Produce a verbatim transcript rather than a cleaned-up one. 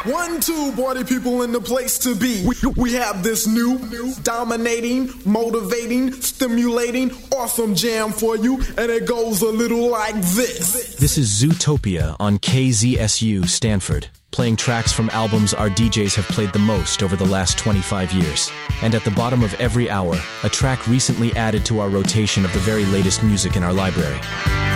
One, two, party people in the place to be. We, we have this new, dominating, motivating, stimulating, awesome jam for you, and it goes a little like this. This is Zootopia on K Z S U Stanford, playing tracks from albums our D Js have played the most over the last twenty-five years. And at the bottom of every hour, a track recently added to our rotation of the very latest music in our library.